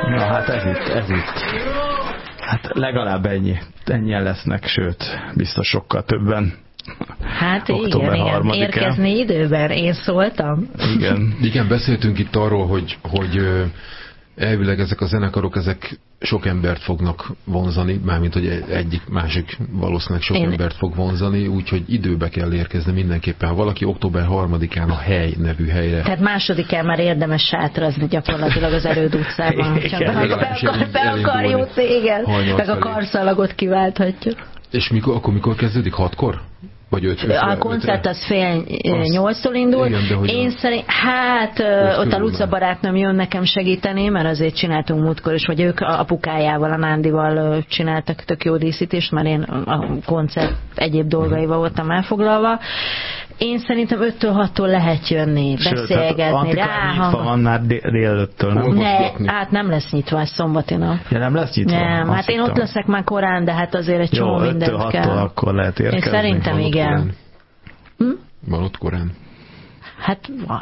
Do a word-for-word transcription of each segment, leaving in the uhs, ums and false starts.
Na hát ez itt, ez itt. Hát legalább ennyi. Ennyien lesznek, sőt, biztos sokkal többen. Hát igen, igen. Érkezni időben, én szóltam. Igen. Igen, beszéltünk itt arról, hogy, hogy elvileg ezek a zenekarok, ezek sok embert fognak vonzani, mármint, hogy egyik, másik valószínűleg sok Én... embert fog vonzani, úgyhogy időbe kell érkezni mindenképpen. Ha valaki október harmadikán a Hely nevű helyre... Tehát másodikán már érdemes sátrazni gyakorlatilag az Erőd utcában. Csak be, be, akar, be akar jutni, igen. Meg a karszalagot kiválthatjuk. És mikor, akkor mikor kezdődik? Hatkor? Vagy öt, öt, a koncert az fél nyolctól indul. Igen, én szerint, hát ott a Luca barátnőm jön nekem segíteni, mert azért csináltunk múltkor is, vagy ők apukájával, a Nándival csináltak tök jó díszítést, mert én a koncert egyéb dolgaival voltam elfoglalva. Én szerintem öttől hattól lehet jönni, sőt, beszélgetni, ráhang... van már délelőttől, nem? Ne, hát nem lesz nyitva, ez szombati nap. Ja, nem lesz nyitva? Nem, hát én ott leszek már korán, de hát azért egy csomó mindent kell. öttől hattól akkor lehet érkezni. Én szerintem igen. Hm? Van ott korán? Hát van.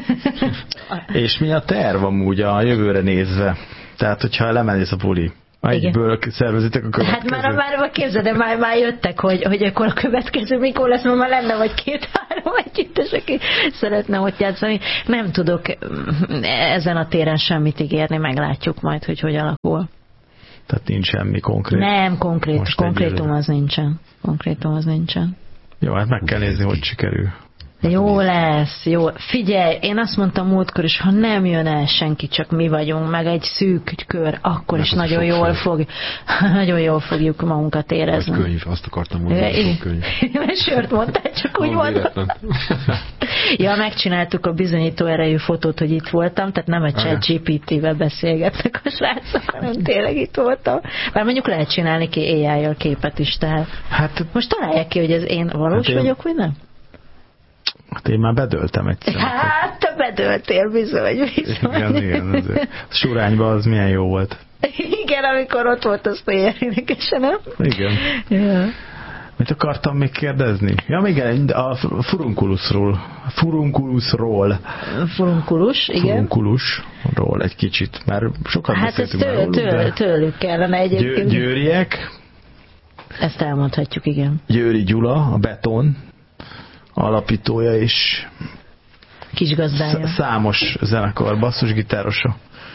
És mi a terv amúgy a jövőre nézve? Tehát, hogyha lemennész a buli, egyből szervezitek a következő. Hát már, már, már képzeld, de már, már jöttek, hogy, hogy akkor a következő mikor lesz, mert már lenne vagy két-három együttes, aki szeretne ott játszani. Nem tudok ezen a téren semmit ígérni, meglátjuk majd, hogy hogy alakul. Tehát nincs semmi konkrét? Nem, konkrét, konkrétum az nincsen. Konkrétum az nincsen. Jó, hát meg kell nézni, hogy sikerül. Jó lesz, jó. Figyelj, én azt mondtam múltkor is, ha nem jön el senki, csak mi vagyunk, meg egy szűk kör, akkor nem is nagyon jól, fog, nagyon jól fogjuk magunkat érezni. Vagy könyv, azt akartam mondani, hogy könyv. Mert sört mondtál, csak úgy mondtam. Ja, megcsináltuk a bizonyító erejű fotót, hogy itt voltam, tehát nem a ChatGPT-vel beszélgettek a srácok, hanem tényleg itt voltam. Már mondjuk lehet csinálni ki á i-jal képet is, tehát hát, most találják ki, hogy ez én valós hát vagyok, vagy nem? Hát én már bedöltem egyszer. Hát, te bedöltél bizony, bizony. Igen, igen. Azért. Surányban az milyen jó volt. Igen, amikor ott volt, azt olyan énekesen, nem? Igen. Ja. Mit akartam még kérdezni? Ja, igen, a furunkulusról. Furunkulusról. Furunkulus, igen. Furunkulusról egy kicsit, mert sokat hát beszéltünk már róluk. Hát ezt től, tőlük kellene egyébként. Győ, győriek. Ezt elmondhatjuk, igen. Győri Gyula, a Beton alapítója és kisgazdája. Számos zenekar, basszusgitárosa.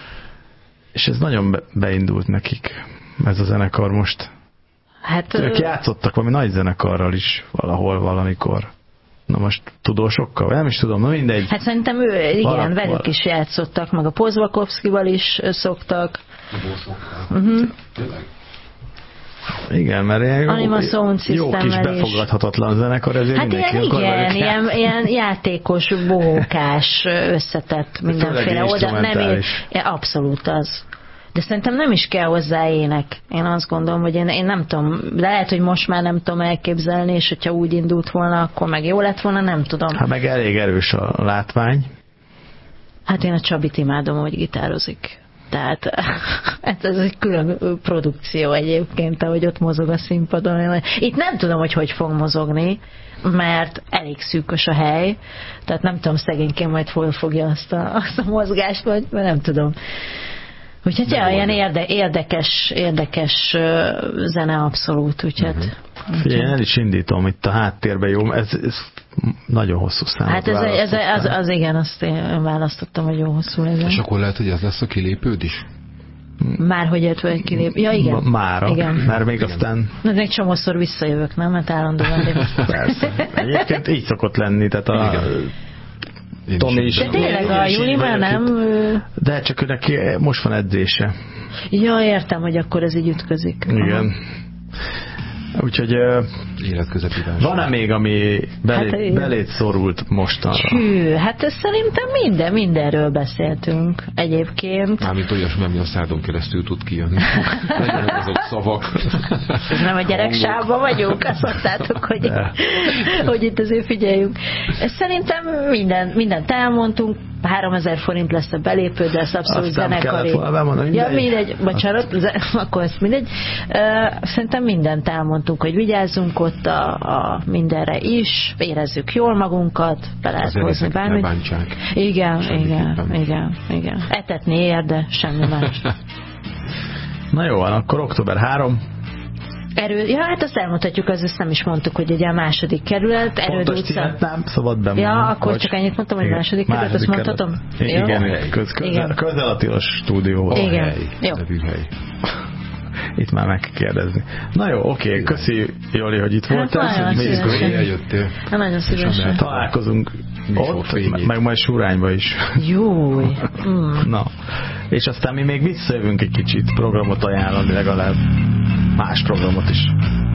És ez nagyon be, beindult nekik, ez a zenekar most. Hát, ők játszottak valami nagy zenekarral is valahol, valamikor. Na most tudósokkal? Nem is tudom, na mindegy. Hát szerintem ő, igen, valak, velük valak. is játszottak, meg a Pozvakovszkival is szoktak. Uh-huh. Igen, mert ilyen jó, jó kis befogadhatatlan zenekar, ezért hát mindenki ilyen, akar igen, ilyen, ilyen játékos, bohókás, összetett mindenféle oda. Nem, abszolút az. De szerintem nem is kell hozzá ének. Én azt gondolom, hogy én, én nem tudom, lehet, hogy most már nem tudom elképzelni, és hogyha úgy indult volna, akkor meg jó lett volna, nem tudom. Hát meg elég erős a látvány. Hát én a Csabit imádom, hogy gitározik. Tehát ez egy külön produkció egyébként, ahogy ott mozog a színpadon. Itt nem tudom, hogy hogy fog mozogni, mert elég szűkös a hely, tehát nem tudom, szegényként majd fölfogja azt a, azt a mozgást, vagy nem tudom. Úgyhogy ja, ilyen érde, érdekes, érdekes zene abszolút. Úgyhogy, uh-huh. Figyelj, én el is indítom itt a háttérben, jó? Ez, ez nagyon hosszú számot. Hát ez, ez, az, az igen, azt én választottam, hogy jó hosszú legyen. És akkor lehet, hogy ez lesz a kilépőd is? Már hogy jött vagy kilép. Ja, igen. Mára, igen. Mert még igen. Aztán... De még csomószor visszajövök, nem? Mert állandóan lépsz. Persze. Egyébként így szokott lenni, tehát a... Tomi is. De tényleg a Júli már nem... De csak ő neki most van edzése. Ja, értem, hogy akkor ez így ütközik. Igen. Aha. Úgyhogy van-e még, ami belé, hát, belét szorult mostanra? Hű, hát ez szerintem minden, mindenről beszéltünk egyébként. Mármint olyasmi, ami a szádon keresztül tud kijönni. Legyenek azok szavak. Ez nem a gyereksávban vagyunk? Azt mondtátok, hogy, hogy itt azért figyeljünk. Szerintem minden, mindent elmondtunk. háromezer forint lesz a belépő, de ez abszolút zenekari. Mindegy. Ja, mindegy, bocsánat, akkor ezt mindegy. Szerintem mindent elmondtunk, hogy vigyázzunk ott a, a mindenre is, érezzük jól magunkat, be lehet hozni bármit. Igen, igen, igen, igen. Etetni ér, de semmi más. Na jó van, akkor október harmadika. Erő, ja, hát azt elmondhatjuk, az ezt nem is mondtuk, hogy ugye a második kerület, Erőd utca. Nem szabad bemondani. Ja, akkor vagy... csak ennyit mondtam, hogy igen, második kerület, azt mondhatom? Igen, igen, köz, közel, közel a tilos stúdió. Igen, hely, jó. Itt már meg kell kérdezni. Na jó, oké, okay, köszi Joli, hogy itt voltál. Hát nagyon szívesen. Eljöttél. Nagyon szívesen. Találkozunk ott, meg majd Surányba is. Jó. Mm. Na, és aztán mi még visszajövünk egy kicsit programot ajánlani, legalább más programot is.